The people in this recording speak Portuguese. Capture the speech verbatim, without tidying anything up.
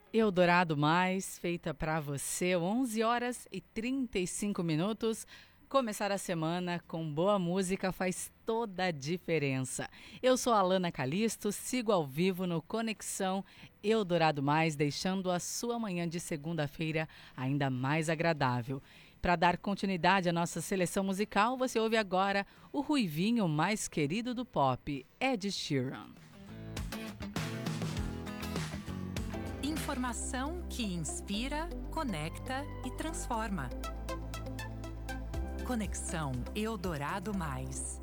Eldorado Mais, feita para você, onze horas e trinta e cinco minutos. Começar a semana com boa música faz toda a diferença. Eu sou a Alana Calisto, sigo ao vivo no Conexão Eldorado Mais, deixando a sua manhã de segunda-feira ainda mais agradável. Para dar continuidade à nossa seleção musical, você ouve agora o ruivinho mais querido do pop, Ed Sheeran. Informação que inspira, conecta e transforma. Conexão Eldorado Mais.